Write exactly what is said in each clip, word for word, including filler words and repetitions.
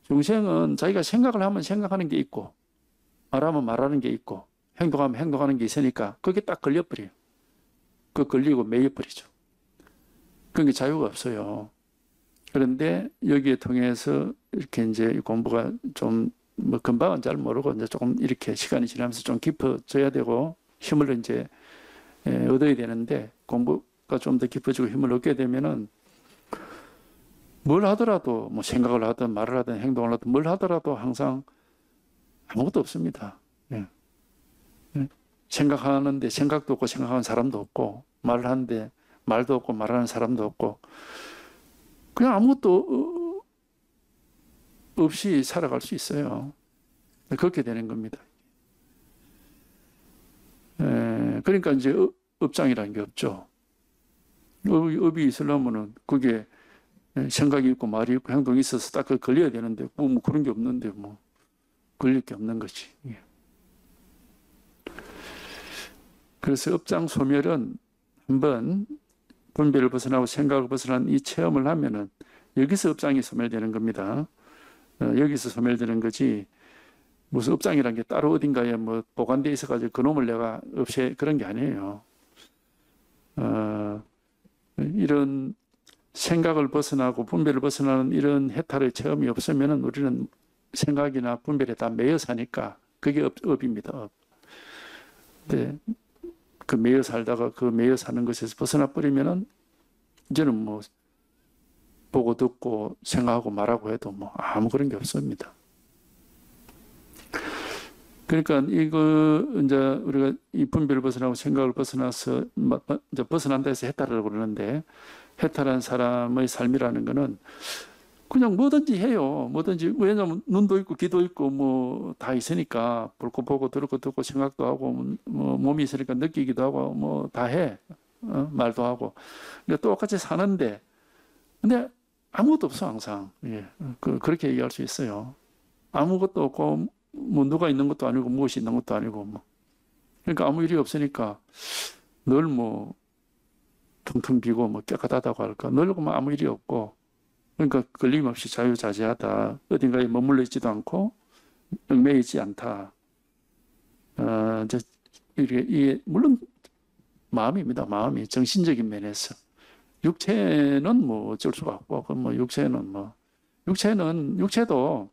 중생은 자기가 생각을 하면 생각하는 게 있고 말하면 말하는 게 있고 행동하면 행동하는 게 있으니까 그게 딱 걸려버려요. 그 걸리고 매여버리죠. 그게 자유가 없어요. 그런데 여기에 통해서 이렇게 이제 공부가 좀 뭐 금방은 잘 모르고 이제 조금 이렇게 시간이 지나면서 좀 깊어져야 되고 힘을 이제 얻어야 되는데 공부가 좀 더 깊어지고 힘을 얻게 되면은 뭘 하더라도 뭐 생각을 하든 말을 하든 행동을 하든 뭘 하더라도 항상 아무것도 없습니다. 예. 예. 생각하는데 생각도 없고 생각하는 사람도 없고 말을 하는데 말도 없고 말하는 사람도 없고 그냥 아무것도 없이 살아갈 수 있어요. 그렇게 되는 겁니다. 예. 그러니까 이제 업장이라는 게 없죠. 업이 있으려면은 그게 생각이 있고 말이 있고 행동이 있어서 딱 그 걸려야 되는데 뭐, 뭐 그런 게 없는데 뭐 걸릴 게 없는 거지. 예. 그래서 업장 소멸은 한번 분별을 벗어나고 생각을 벗어난 이 체험을 하면은 여기서 업장이 소멸되는 겁니다. 어, 여기서 소멸되는 거지 무슨 업장이란 게 따로 어딘가에 뭐 보관돼 있어가지고 그놈을 내가 없애 그런 게 아니에요. 어, 이런 생각을 벗어나고 분별을 벗어나는 이런 해탈의 체험이 없으면은 우리는 생각이나 분별에 다 매여 사니까 그게 업, 업입니다. 업. 근데 그 매여 살다가 그 매여 사는 것에서 벗어나 버리면은 이제는 뭐 보고 듣고 생각하고 말하고 해도 뭐 아무 그런 게 없습니다. 그러니까 이거 이제 우리가 이 분별을 벗어나고 생각을 벗어나서 이제 벗어난다 해서 해탈이라고 그러는데 해탈한 사람의 삶이라는 거는 그냥 뭐든지 해요. 뭐든지 왜냐하면 눈도 있고 귀도 있고 뭐 다 있으니까 볼거 보고 들을거 듣고 생각도 하고 뭐 몸이 있으니까 느끼기도 하고 뭐 다 해. 어? 말도 하고. 그러니까 똑같이 사는데 근데 아무것도 없어 항상. 예. 그, 그렇게 얘기할 수 있어요. 아무것도 없고 뭐 누가 있는 것도 아니고 무엇이 있는 것도 아니고 뭐. 그러니까 아무 일이 없으니까 늘 뭐 텅텅 비고 뭐 깨끗하다고 할까. 늘 뭐 아무 일이 없고 그러니까 걸림없이 자유자재하다. 어딘가에 머물러 있지도 않고 얽매여 있지 않다. 어, 이제 이게, 이게 물론 마음입니다. 마음이 정신적인 면에서 육체는 뭐 어쩔 수가 없고, 그 뭐 육체는 뭐 육체는 육체도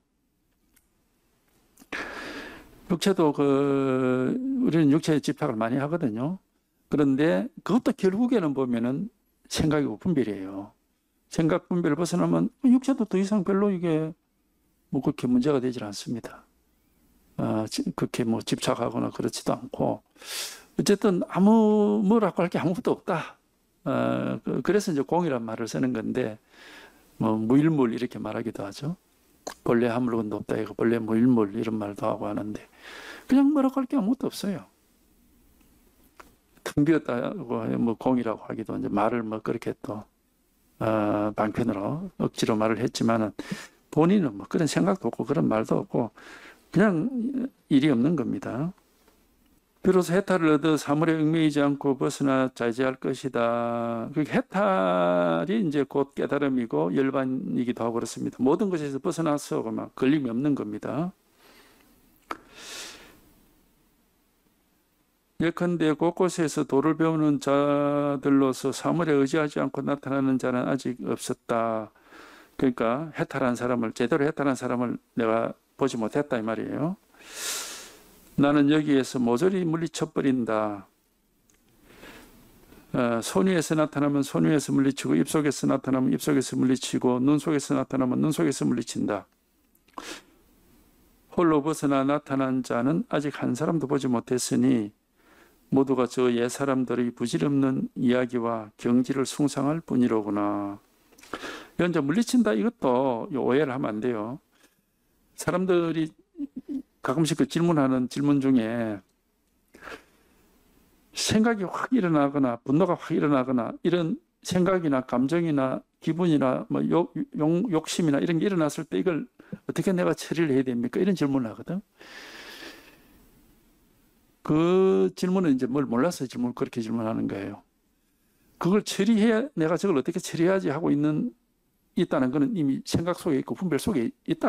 육체도 그 우리는 육체에 집착을 많이 하거든요. 그런데 그것도 결국에는 보면은 생각이고 분별이에요. 생각 분별을 벗어나면 육체도 더 이상 별로 이게 뭐 그렇게 문제가 되질 않습니다. 어, 그렇게 뭐 집착하거나 그렇지도 않고 어쨌든 아무 뭐라고 할 게 아무것도 없다. 어, 그래서 이제 공이란 말을 쓰는 건데 뭐 무일물 이렇게 말하기도 하죠. 본래 아무것도 없다 이거 본래 무일물 이런 말도 하고 하는데 그냥 뭐라고 할 게 아무것도 없어요. 텅 비었다고 뭐 공이라고 하기도 이제 말을 뭐 그렇게 또 어, 방편으로 억지로 말을 했지만은 본인은 뭐 그런 생각도 없고 그런 말도 없고 그냥 일이 없는 겁니다. 비로소 해탈을 얻어 사물에 얽매이지 않고 벗어나 자제할 것이다. 그 해탈이 이제 곧 깨달음이고 열반이기도 하고 그렇습니다. 모든 것에서 벗어나서 막 걸림이 없는 겁니다. 예컨대 곳곳에서 도를 배우는 자들로서 사물에 의지하지 않고 나타나는 자는 아직 없었다. 그러니까 해탈한 사람을 제대로 해탈한 사람을 내가 보지 못했다 이 말이에요. 나는 여기에서 모조리 물리쳐버린다. 어, 손 위에서 나타나면 손 위에서 물리치고 입 속에서 나타나면 입 속에서 물리치고 눈 속에서 나타나면 눈 속에서 물리친다. 홀로 벗어나 나타난 자는 아직 한 사람도 보지 못했으니 모두가 저 옛사람들의 부질없는 이야기와 경지를 숭상할 뿐이로구나. 이제 물리친다 이것도 오해를 하면 안 돼요. 사람들이 가끔씩 그 질문하는 질문 중에 생각이 확 일어나거나 분노가 확 일어나거나 이런 생각이나 감정이나 기분이나 뭐 욕, 욕, 욕심이나 이런 게 일어났을 때 이걸 어떻게 내가 처리를 해야 됩니까? 이런 질문을 하거든. 그 질문은 이제 뭘 몰라서 질문 그렇게 질문하는 거예요. 그걸 처리해야 내가 저걸 어떻게 처리해야지 하고 있는 있다는 것은 이미 생각 속에 있고 분별 속에 있다.